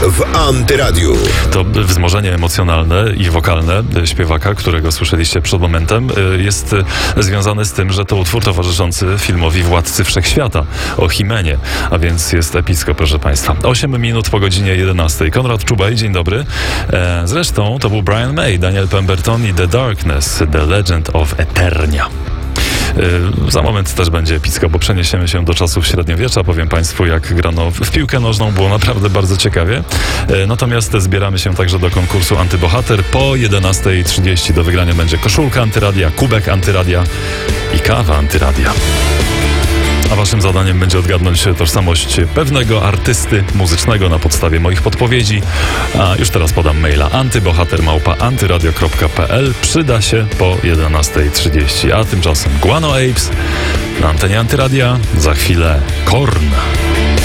w Antyradiu. To wzmożenie emocjonalne i wokalne śpiewaka, którego słyszeliście przed momentem, jest związane z tym, że to utwór towarzyszący filmowi Władcy Wszechświata o Himenie, a więc jest epicko, proszę Państwa. 8 minut po godzinie 11. Konrad Czubaj, dzień dobry. Zresztą to był Brian May, Daniel Pemberton i The Darkness, The Legend of Eternia. Za moment też będzie epicko, bo przeniesiemy się do czasów średniowiecza. Powiem Państwu, jak grano w piłkę nożną, było naprawdę bardzo ciekawie. Natomiast zbieramy się także do konkursu Antybohater. Po 11:30 do wygrania będzie koszulka Antyradia, kubek Antyradia i kawa Antyradia. A waszym zadaniem będzie odgadnąć tożsamość pewnego artysty muzycznego na podstawie moich podpowiedzi. A już teraz podam maila antybohater@antyradio.pl. Przyda się po 11:30. A tymczasem Guano Apes na antenie Antyradia. Za chwilę Korn.